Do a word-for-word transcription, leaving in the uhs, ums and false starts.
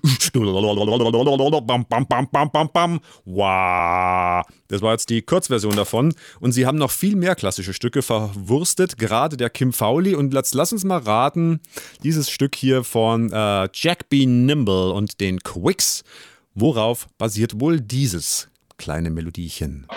Bam, bam, bam, bam, bam, bam. Wow. Das war jetzt die Kurzversion davon. Und sie haben noch viel mehr klassische Stücke verwurstet, gerade der Kim Fowley. Und lass, lass uns mal raten, dieses Stück hier von äh, Jack B. Nimble und den Quicks. Worauf basiert wohl dieses kleine Melodiechen?